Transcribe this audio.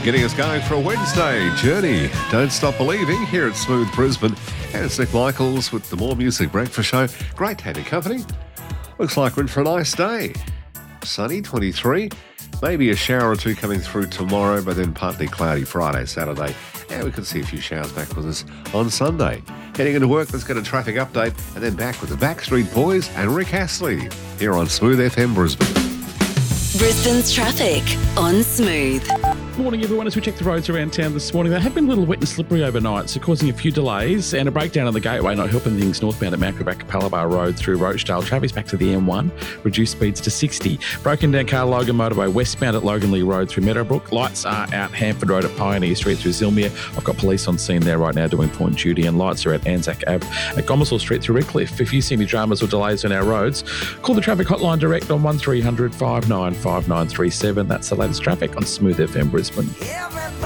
Getting us going for a Wednesday journey. Don't stop believing here at Smooth Brisbane. And it's Nick Michaels with the More Music Breakfast Show. Great to have your company. Looks like we're in for a nice day. Sunny, 23. Maybe a shower or two coming through tomorrow, but then partly cloudy Friday, Saturday. And we could see a few showers back with us on Sunday. Heading into work, let's get a traffic update and then back with the Backstreet Boys and Rick Astley here on Smooth FM Brisbane. Brisbane's traffic on Smooth. Morning everyone, as we check the roads around town this morning, they have been a little wet and slippery overnight, so causing a few delays and a breakdown on the gateway, not helping things northbound at Mount Gravatt Palabar Road through Rochdale. Traffic's back to the M1, reduced speeds to 60. Broken down car Logan motorway westbound at Logan Lee Road through Meadowbrook. Lights are out Hanford Road at Pioneer Street through Zilmere. I've got police on scene there right now doing point duty, and lights are at Anzac Ave at Gomersall Street through Redcliffe. If you see any dramas or delays on our roads, call the traffic hotline direct on 1300 595937. That's the latest traffic on Smooth FM Brisbane.